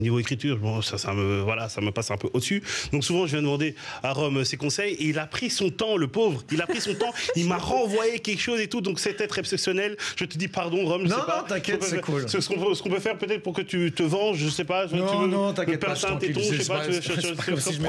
Niveau écriture, bon, ça me passe un peu au-dessus. Donc souvent, je viens demander à Rome ses conseils et il a pris son temps, le pauvre. Il a pris son temps, il m'a renvoyé quelque chose et tout. Donc c'est être exceptionnel. Je te dis pardon, Rome. Non, t'inquiète, c'est cool. Ce qu'on peut faire peut-être pour que tu te venges, je sais pas. Non, t'inquiète pas, je sais pas.